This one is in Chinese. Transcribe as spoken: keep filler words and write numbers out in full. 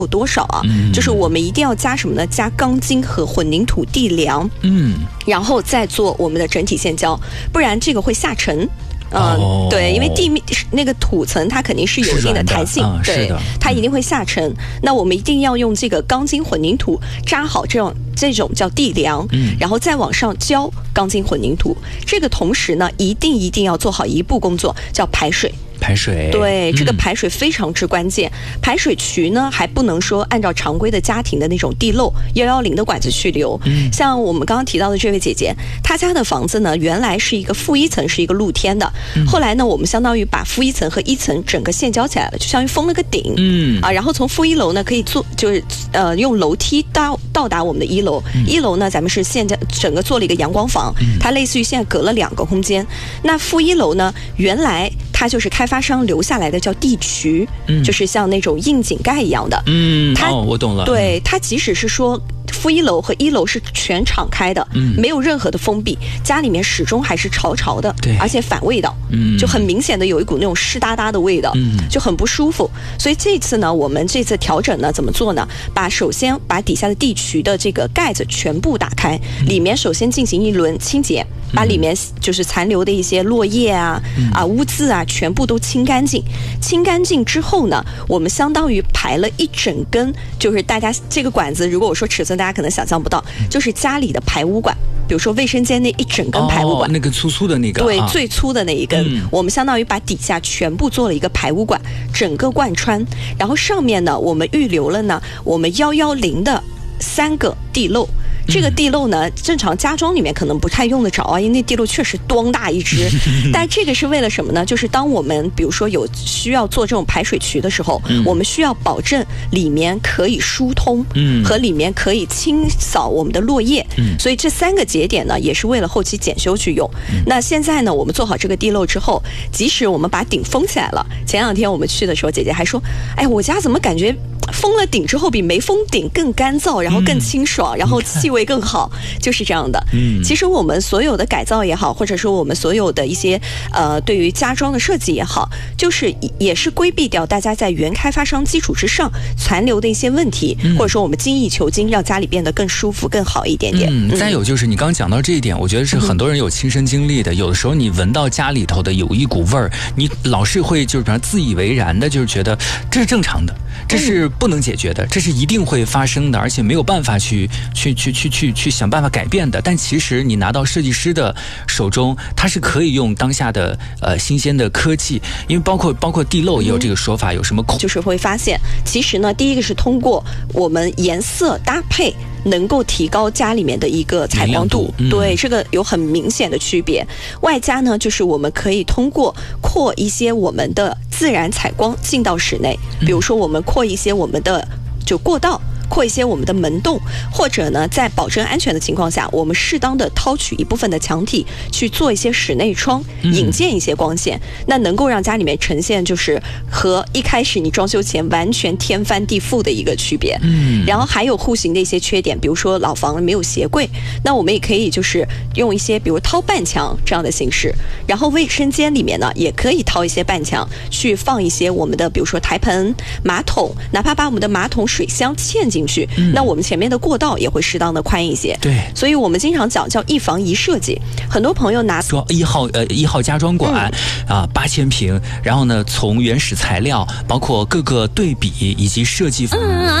有多少啊？嗯、就是我们一定要加什么呢？加钢筋和混凝土地梁，嗯，然后再做我们的整体线胶，不然这个会下沉。嗯、哦，对，因为地面那个土层它肯定是有一定的弹性， 啊、 对，它一定会下沉。嗯、那我们一定要用这个钢筋混凝土扎好这种这种叫地梁，嗯，然后再往上浇钢筋混凝土。这个同时呢，一定一定要做好一步工作，叫排水。 排水， 对，这个排水非常之关键。嗯、排水渠呢，还不能说按照常规的家庭的那种地漏一一零的管子去流。嗯、像我们刚刚提到的这位姐姐，她家的房子呢，原来是一个负一层是一个露天的，嗯、后来呢，我们相当于把负一层和一层整个线交起来了，就相当于封了个顶。嗯，啊，然后从负一楼呢，可以做就是呃用楼梯到到达我们的一楼。嗯、一楼呢，咱们是现在整个做了一个阳光房，嗯、它类似于现在隔了两个空间。那负一楼呢，原来它就是开发商留下来的叫地渠，嗯、就是像那种窨井盖一样的。 嗯，它哦，我懂了。 对，它即使是说负一楼和一楼是全敞开的，嗯、没有任何的封闭，家里面始终还是潮潮的，对，而且反味道，嗯，就很明显的有一股那种湿哒哒的味道，嗯，就很不舒服。所以这次呢，我们这次调整呢怎么做呢？把首先把底下的地渠的这个盖子全部打开，嗯、里面首先进行一轮清洁。把里面就是残留的一些落叶啊、嗯、啊污渍啊，全部都清干净。清干净之后呢，我们相当于排了一整根，就是大家这个管子，如果我说尺寸，大家可能想象不到，就是家里的排污管。比如说卫生间那一整根排污管， 哦、那个粗粗的那个， 对， 啊、 最粗的那一根，嗯、我们相当于把底下全部做了一个排污管，整个贯穿，然后上面呢，我们预留了呢，我们一一零的三个地漏。这个地漏呢，正常家装里面可能不太用得着啊，因为那地漏确实咣大一只。但这个是为了什么呢？就是当我们比如说有需要做这种排水渠的时候，嗯、我们需要保证里面可以疏通，嗯、和里面可以清扫我们的落叶。嗯、所以这三个节点呢，也是为了后期检修去用。嗯、那现在呢，我们做好这个地漏之后，即使我们把顶封起来了，前两天我们去的时候，姐姐还说：“哎，我家怎么感觉？”封了顶之后比没封顶更干燥，然后更清爽，嗯、然后气味更好，就是这样的。嗯，其实我们所有的改造也好，或者说我们所有的一些呃对于家装的设计也好，就是也是规避掉大家在原开发商基础之上残留的一些问题，嗯、或者说我们精益求精，让家里变得更舒服、更好一点点。 嗯，再有就是你刚讲到这一点，我觉得是很多人有亲身经历的。嗯、有的时候你闻到家里头的有一股味儿，你老是会就是比方自以为然的，就是觉得这是正常的，这是不能解决的，这是一定会发生的，而且没有办法去去去去去去想办法改变的。但其实你拿到设计师的手中，他是可以用当下的呃新鲜的科技，因为包括包括地漏也有这个说法，嗯、有什么就是会发现，其实呢，第一个是通过我们颜色搭配。能够提高家里面的一个采光度，嗯、对这个有很明显的区别。外加呢，就是我们可以通过扩一些我们的自然采光进到室内，比如说我们扩一些我们的就过道。扩一些我们的门洞，或者呢，在保证安全的情况下，我们适当的掏取一部分的墙体去做一些室内窗，引荐一些光线，嗯、那能够让家里面呈现就是和一开始你装修前完全天翻地覆的一个区别。嗯，然后还有户型的一些缺点，比如说老房没有鞋柜，那我们也可以就是用一些比如掏半墙这样的形式，然后卫生间里面呢也可以掏一些半墙去放一些我们的比如说台盆、马桶，哪怕把我们的马桶水箱嵌进去，嗯、那我们前面的过道也会适当的宽一些。对，所以我们经常讲叫一房一设计。很多朋友拿说一号呃一号家装馆、嗯、啊八千平，然后呢从原始材料，包括各个对比以及设计。嗯